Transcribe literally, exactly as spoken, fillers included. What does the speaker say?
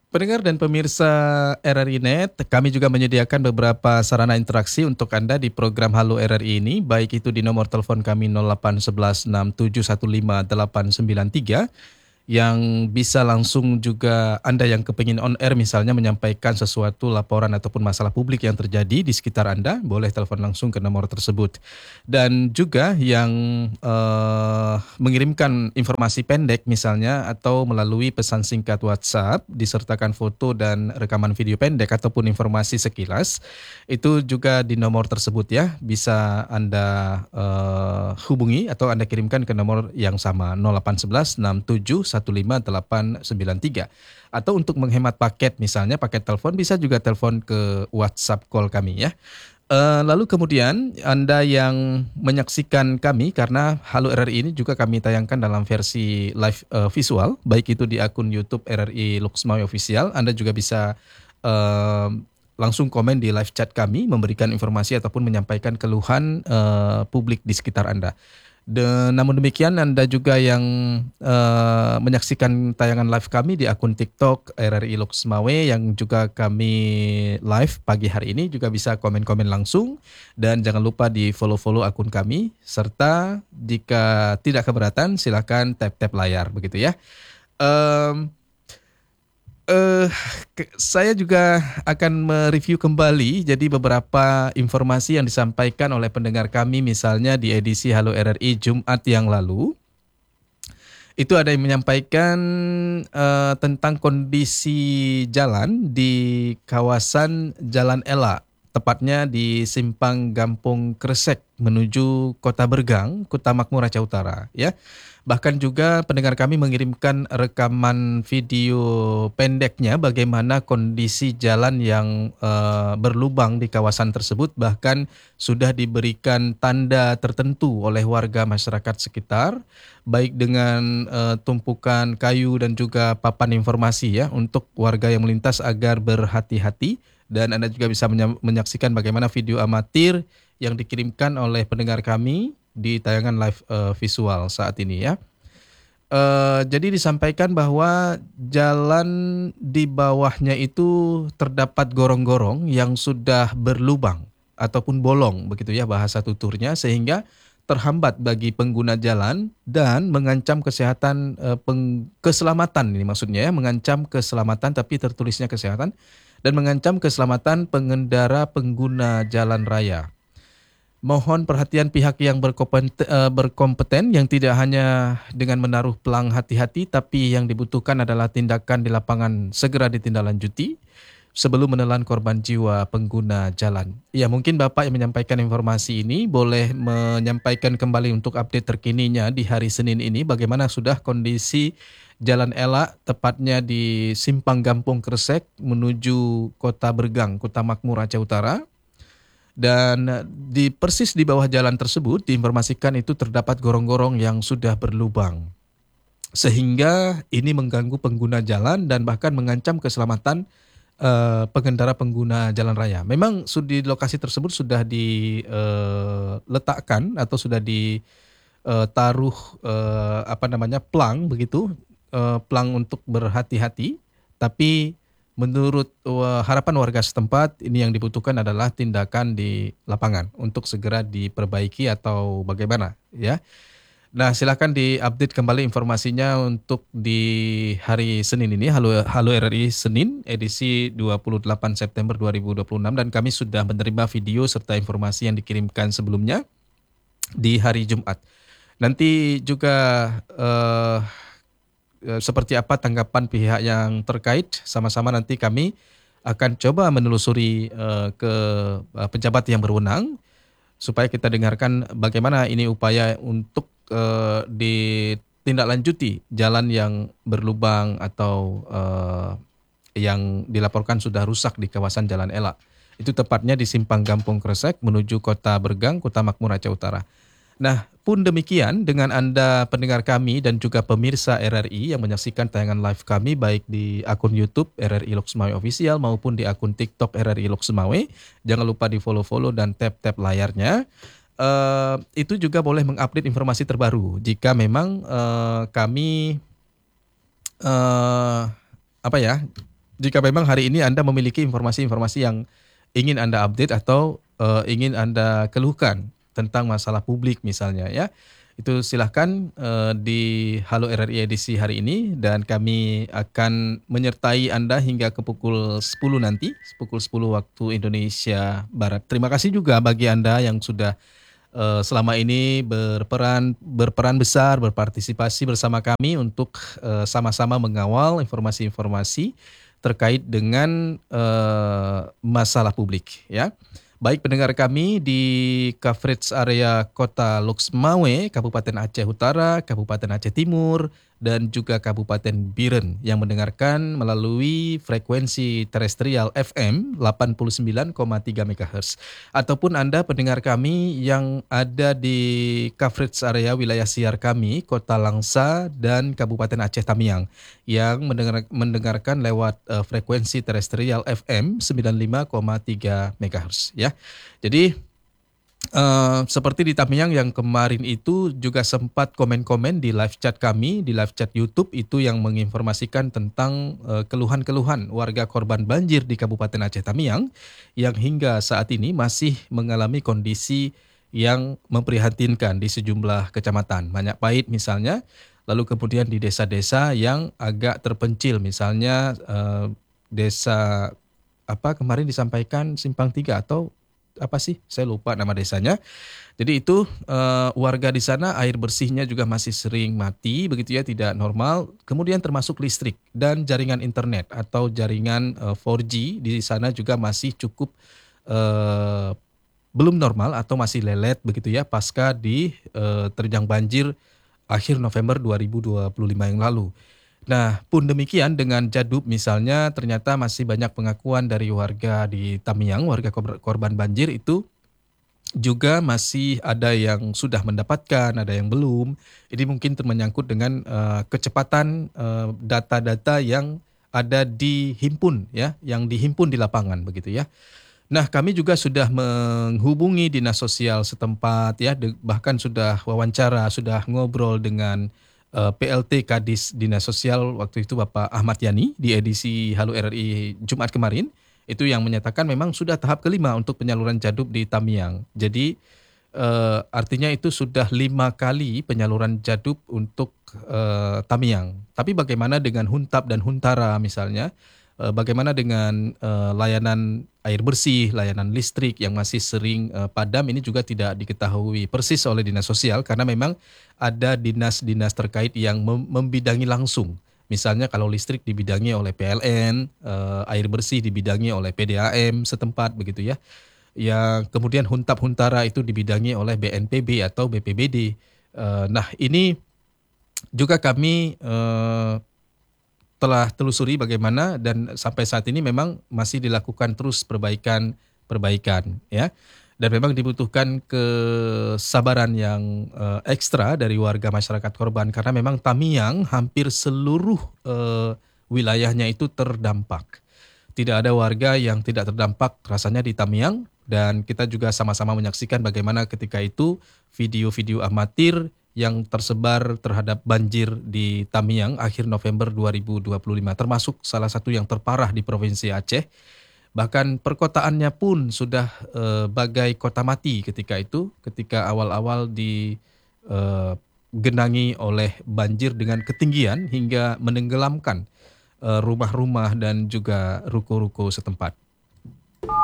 Pendengar dan pemirsa R R I Net, kami juga menyediakan beberapa sarana interaksi untuk Anda di program Halo R R I ini, baik itu di nomor telepon kami nol delapan satu satu enam tujuh satu lima delapan sembilan tiga, yang bisa langsung juga Anda yang kepingin on air misalnya menyampaikan sesuatu laporan ataupun masalah publik yang terjadi di sekitar Anda, boleh telepon langsung ke nomor tersebut. Dan juga yang eh, mengirimkan informasi pendek misalnya atau melalui pesan singkat WhatsApp disertakan foto dan rekaman video pendek ataupun informasi sekilas, itu juga di nomor tersebut ya, bisa Anda eh, hubungi atau Anda kirimkan ke nomor yang sama nol delapan satu satu enam tujuh satu lima delapan sembilan tiga. Atau untuk menghemat paket misalnya paket telepon bisa juga telepon ke WhatsApp call kami ya. Eh, lalu kemudian Anda yang menyaksikan kami, karena Halo R R I ini juga kami tayangkan dalam versi live eh, visual, baik itu di akun YouTube R R I Loksmawe Official, Anda juga bisa eh, langsung komen di live chat kami, memberikan informasi ataupun menyampaikan keluhan eh, publik di sekitar Anda. Dan namun demikian Anda juga yang eh, menyaksikan tayangan live kami di akun TikTok R R I Loksmawe yang juga kami live pagi hari ini juga bisa komen-komen langsung, dan jangan lupa di follow-follow akun kami, serta jika tidak keberatan silakan tap-tap layar begitu ya. Em, Eh, ke- saya juga akan mereview kembali jadi beberapa informasi yang disampaikan oleh pendengar kami misalnya di edisi Halo R R I Jumat yang lalu. Itu ada yang menyampaikan eh, tentang kondisi jalan di kawasan Jalan Ela, tepatnya di Simpang Gampung Kresek menuju Kota Bergang, Kota Makmur Aceh Utara ya. Bahkan juga pendengar kami mengirimkan rekaman video pendeknya bagaimana kondisi jalan yang eh, berlubang di kawasan tersebut, bahkan sudah diberikan tanda tertentu oleh warga masyarakat sekitar, baik dengan eh, tumpukan kayu dan juga papan informasi ya untuk warga yang melintas agar berhati-hati. Dan Anda juga bisa menya- menyaksikan bagaimana video amatir yang dikirimkan oleh pendengar kami di tayangan live eh, visual saat ini ya. Eh, jadi disampaikan bahwa jalan di bawahnya itu terdapat gorong-gorong yang sudah berlubang ataupun bolong begitu ya bahasa tuturnya, sehingga terhambat bagi pengguna jalan dan mengancam kesehatan eh, peng- keselamatan, ini maksudnya ya, mengancam keselamatan tapi tertulisnya kesehatan, dan mengancam keselamatan pengendara pengguna jalan raya. Mohon perhatian pihak yang berkompeten, eh, berkompeten yang tidak hanya dengan menaruh pelang hati-hati, tapi yang dibutuhkan adalah tindakan di lapangan segera ditindaklanjuti sebelum menelan korban jiwa pengguna jalan. Ya, mungkin Bapak yang menyampaikan informasi ini boleh menyampaikan kembali untuk update terkininya di hari Senin ini bagaimana sudah kondisi Jalan Ela, tepatnya di Simpang Gampung Kresek menuju Kota Bergang, Kota Makmur Aceh Utara. Dan eh, di persis di bawah jalan tersebut diinformasikan itu terdapat gorong-gorong yang sudah berlubang. Sehingga ini mengganggu pengguna jalan dan bahkan mengancam keselamatan eh, pengendara pengguna jalan raya. Memang su- di lokasi tersebut sudah diletakkan atau sudah ditaruh eh, apa namanya plang begitu, eh, plang untuk berhati-hati, tapi menurut uh, harapan warga setempat, ini yang dibutuhkan adalah tindakan di lapangan untuk segera diperbaiki atau bagaimana ya. Nah, silakan diupdate kembali informasinya untuk di hari Senin ini, Halo, Halo R R I Senin edisi dua puluh delapan September dua ribu dua puluh enam, dan kami sudah menerima video serta informasi yang dikirimkan sebelumnya di hari Jumat. Nanti juga eh, eh, seperti apa tanggapan pihak yang terkait, sama-sama nanti kami akan coba menelusuri eh, ke eh, pejabat yang berwenang supaya kita dengarkan bagaimana ini upaya untuk eh, ditindaklanjuti jalan yang berlubang atau eh, yang dilaporkan sudah rusak di kawasan Jalan Ela. Itu tepatnya di Simpang Gampung Kresek menuju Kota Bergang, Kota Makmur Aceh Utara. Nah, pun demikian dengan Anda pendengar kami dan juga pemirsa R R I yang menyaksikan tayangan live kami baik di akun YouTube R R I Loksmawe Official maupun di akun TikTok R R I Loksmawe. Jangan lupa di follow-follow dan tap-tap layarnya. Eh, itu juga boleh mengupdate informasi terbaru jika memang eh, kami eh, apa ya jika memang hari ini Anda memiliki informasi-informasi yang ingin Anda update atau uh, ingin Anda keluhkan tentang masalah publik misalnya ya, itu silahkan uh, di Halo R R I edisi hari ini dan kami akan menyertai Anda hingga ke pukul sepuluh nanti, pukul sepuluh waktu Indonesia Barat. Terima kasih juga bagi Anda yang sudah uh, selama ini berperan berperan besar, berpartisipasi bersama kami untuk uh, sama-sama mengawal informasi-informasi terkait dengan uh, masalah publik ya. Baik pendengar kami di coverage area Kota Loksmawe, Kabupaten Aceh Utara, Kabupaten Aceh Timur, dan juga Kabupaten Biren yang mendengarkan melalui frekuensi terestrial F M delapan puluh sembilan koma tiga megahertz. Ataupun Anda pendengar kami yang ada di coverage area wilayah siar kami, Kota Langsa dan Kabupaten Aceh Tamiang yang mendengar, mendengarkan lewat uh, frekuensi terestrial F M sembilan puluh lima koma tiga megahertz ya. Jadi Uh, seperti di Tamiang yang kemarin itu juga sempat komen-komen di live chat kami, di live chat YouTube itu yang menginformasikan tentang uh, keluhan-keluhan warga korban banjir di Kabupaten Aceh Tamiang yang hingga saat ini masih mengalami kondisi yang memprihatinkan di sejumlah kecamatan. Banyak Pait misalnya, lalu kemudian di desa-desa yang agak terpencil misalnya uh, desa apa kemarin disampaikan Simpang Tiga atau apa sih? Saya lupa nama desanya. Jadi itu uh, warga di sana air bersihnya juga masih sering mati, begitu ya, tidak normal. Kemudian termasuk listrik dan jaringan internet atau jaringan uh, empat G di sana juga masih cukup uh, belum normal atau masih lelet begitu ya pasca di uh, terjang banjir akhir November dua ribu dua puluh lima yang lalu. Nah, pun demikian dengan Jadub misalnya ternyata masih banyak pengakuan dari warga di Tamiang, warga korban banjir itu juga masih ada yang sudah mendapatkan, ada yang belum. Ini mungkin menyangkut dengan uh, kecepatan uh, data-data yang ada dihimpun ya, yang dihimpun di lapangan begitu ya. Nah, kami juga sudah menghubungi dinas sosial setempat ya, bahkan sudah wawancara, sudah ngobrol dengan Uh, P L T Kadis Dinas Sosial waktu itu Bapak Ahmad Yani di edisi Halo R R I Jumat kemarin, itu yang menyatakan memang sudah tahap kelima untuk penyaluran Jadub di Tamiang. Jadi uh, artinya itu sudah lima kali penyaluran Jadub untuk uh, Tamiang. Tapi bagaimana dengan Huntap dan Huntara misalnya? Uh, bagaimana dengan uh, layanan air bersih, layanan listrik yang masih sering uh, padam, ini juga tidak diketahui persis oleh Dinas Sosial karena memang ada dinas-dinas terkait yang mem- membidangi langsung. Misalnya kalau listrik dibidangi oleh P L N, uh, air bersih dibidangi oleh P D A M setempat begitu ya. Yang kemudian Huntap Huntara itu dibidangi oleh B N P B atau B P B D. Uh, nah ini juga kami uh, telah telusuri bagaimana dan sampai saat ini memang masih dilakukan terus perbaikan-perbaikan ya. Dan memang dibutuhkan kesabaran yang uh, ekstra dari warga masyarakat korban karena memang Tamiang hampir seluruh uh, wilayahnya itu terdampak. Tidak ada warga yang tidak terdampak rasanya di Tamiang dan kita juga sama-sama menyaksikan bagaimana ketika itu video-video amatir yang tersebar terhadap banjir di Tamiang akhir November dua ribu dua puluh lima, termasuk salah satu yang terparah di Provinsi Aceh. Bahkan perkotaannya pun sudah eh, bagai kota mati ketika itu, ketika awal-awal digenangi oleh banjir dengan ketinggian hingga menenggelamkan eh, rumah-rumah dan juga ruko-ruko setempat.